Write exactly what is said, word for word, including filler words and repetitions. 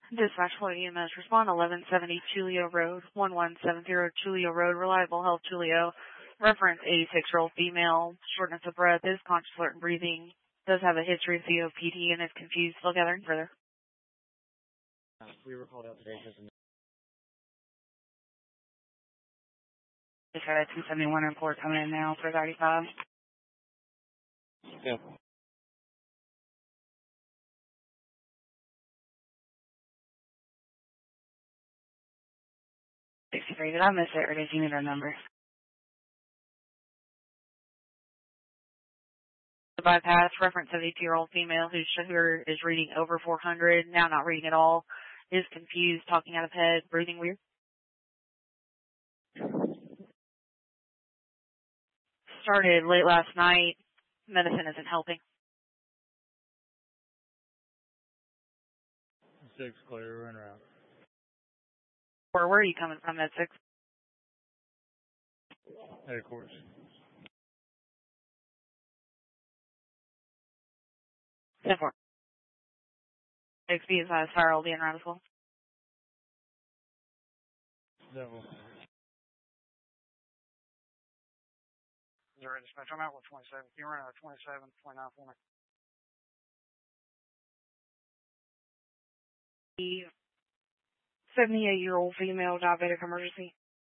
Dispatch for E M S, respond eleven seventy Julio Road, one one seven zero Julio Road, Reliable Health Julio. Reference eighty-six-year-old female, shortness of breath, is conscious, alert, and breathing, does have a history of C O P D, and is confused. Still gathering further. Uh, we were called out today because of Just got a two seventy-one report coming in now for thirty-five. yeah. sixty-three, did I miss it, or did you need our number? The bypass, reference seventy-two-year-old female whose sugar is reading over four hundred, now not reading at all, is confused, talking out of head, breathing weird. Started late last night. Medicine isn't helping. Six clear, we're in route. Where were you coming from at six? Hey, of course. ten four. X B is uh, Sarah will be in route as well. Devil. Zero dispatch, I'm out with twenty-seven. Can you run out of twenty-seven, twenty-nine for me? The seventy-eight-year-old female diabetic emergency.